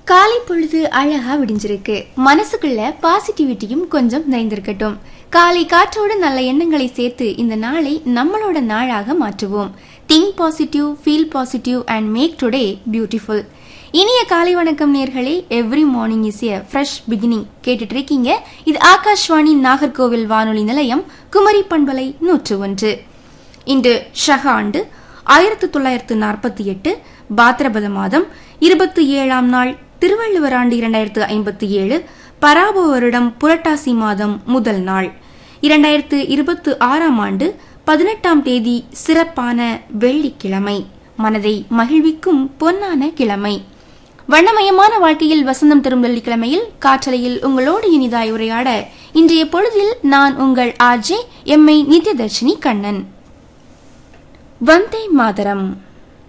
காலை பொழுது அழகா விடிஞ்சிருக்கு. மனசுக்குள்ள பாசிட்டிவிட்டியும் கொஞ்சம் நிறைந்திருக்கட்டும். காலை காற்றோடு நல்ல எண்ணங்களை சேர்த்து இந்த நாளை நம்மளோட நாளாக மாற்றுவோம். Think positive, feel positive and make today beautiful. இனிய காலை வணக்கம் நேர்களே. Every morning is a fresh beginning கேட்டுட்டு இருக்கீங்க. இது ஆகாஷ்வாணி நாகர்கோவில் வானொலி நிலையம், குமரி பண்பலை 101. இன்று ஷக ஆண்டு 1948, பாத்ரபத மாதம் 27ஆம் நாள், திருவள்ளுவர் ஆண்டு 2057, பராப வருடம் புரட்டாசி மாதம் முதல் நாள், 2026ஆம் ஆண்டு 18ஆம் தேதி, சிறப்பான வெள்ளிக்கிழமை, மனதை மகிழ்விக்கும் பொன்னான கிழமை. வண்ணமயமான வாழ்க்கையில் வசந்தம் தரும் வெள்ளிக்கிழமையில் காற்றலையில் உங்களோடு இனிதாய் உரையாட இன்றைய பொழுதில் நான் உங்கள் ஆர்ஜே எம்ஐ நித்யதர்ஷினி கண்ணன். வந்தே மாதரம்.